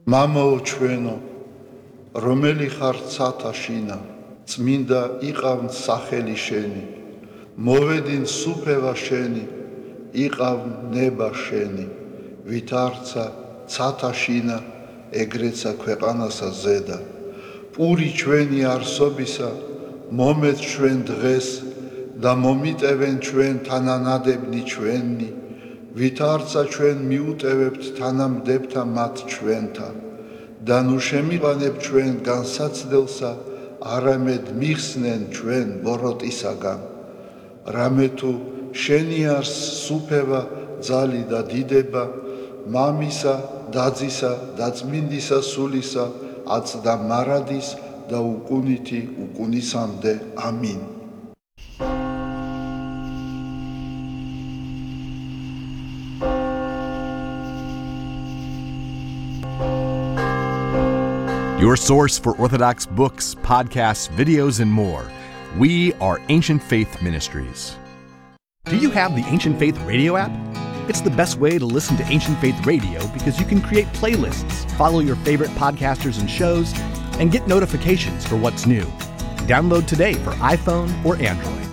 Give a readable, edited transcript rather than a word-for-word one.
მამაო ჩვენო, რომელი ხარ ცათა შინა, წმინდა იყავ სახელი შენი, მოვედინ სუფევა შენი, იყავ ნება შენი, ვით არცა ცათა შინა, ეგრეცა ქვეყანასა ზედა. პური ჩვენი არსობისა, მომეც ჩვენ დღეს და მომიტევენ ჩვენ თანანადებნი ჩვენი, ვით არცა ჩვენ მიუტევებთ თანამდებთა მათ ჩვენთან და ნუ შემიყვანებ ჩვენ განსაცდელსა, არამედ მიხსნენ ჩვენ ბოროტისაგან. რამე თუ შენი არს სუფევა, ძალი და დიდება, მამისა, დაძისა და წმინდისა სულისა, აწდა მარადის და უკუნითი უკუნისამდე. ამინ. Your source for Orthodox books, podcasts, videos, and more. We are Ancient Faith Ministries. Do you have the Ancient Faith Radio app? It's the best way to listen to Ancient Faith Radio because you can create playlists, follow your favorite podcasters and shows, and get notifications for what's new. Download today for iPhone or Android.